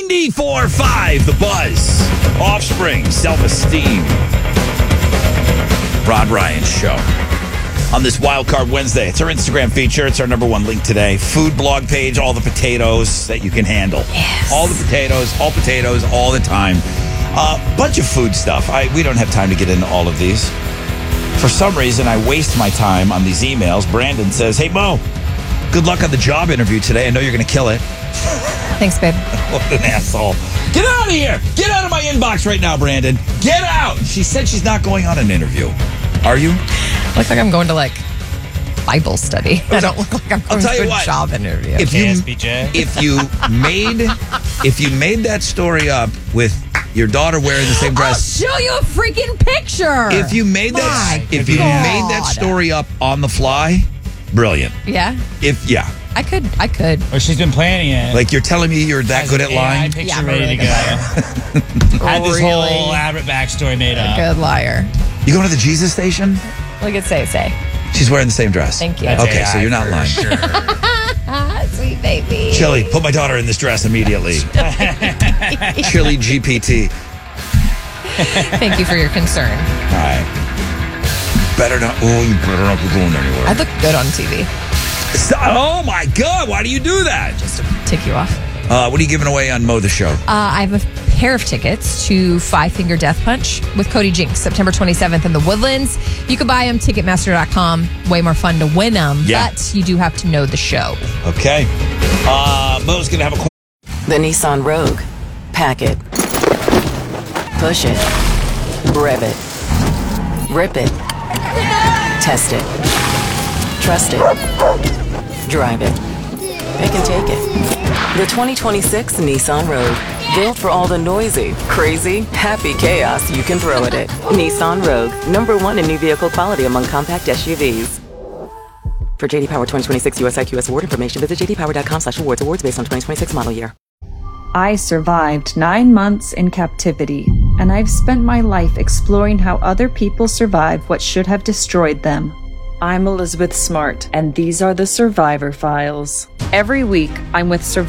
94.5 The Buzz. Offspring, Self-Esteem. Rod Ryan Show. On this Wild Card Wednesday. It's our Instagram feature. It's our number one link today. Food blog page, all the potatoes that you can handle. Yes. All the potatoes, all the time. Bunch of food stuff. We don't have time to get into all of these. For some reason, I waste my time on these emails. Brandon says, hey, Mo, good luck on the job interview today. I know you're going to kill it. Thanks, babe. What an asshole. Get out of here. Get out of my inbox right now, Brandon. Get out. She said she's not going on an interview. Are you? Look like I'm going to Bible study. I don't look like I'm going to a job interview. If you made that story up with your daughter wearing the same dress, I'll show you a freaking picture. If you made that story up on the fly, brilliant. Yeah. I could. Or she's been planning it. Like you're telling me you're that good at lying? Picture ready to go. Had this whole elaborate backstory made up. Good liar. You going to the Jesus station? Look at say. She's wearing the same dress. Thank you. Okay, so you're not lying. Sure. Sweet baby. Chili, put my daughter in this dress immediately. Chili GPT. Thank you for your concern. All right. You better not be going anywhere. I look good on TV. Oh my God! Why do you do that? Just to tick you off. What are you giving away on Mo the Show? I have a pair of tickets to Five Finger Death Punch with Cody Jinks, September 27th in the Woodlands. You can buy them, Ticketmaster.com. Way more fun to win them, but you do have to know the show. Okay. Mo's going to have a... The Nissan Rogue. Pack it. Push it. Rev it. Rip it. Test it. Trust it. Drive it. Pick and take it. The 2026 Nissan Rogue. Built for all the noisy, crazy, happy chaos you can throw at it. Nissan Rogue. #1 in new vehicle quality among compact SUVs. For JD Power 2026 US IQS award information, visit jdpower.com/awards. Awards based on 2026 model year. I survived 9 months in captivity, and I've spent my life exploring how other people survive what should have destroyed them. I'm Elizabeth Smart, and these are the Survivor Files. Every week, I'm with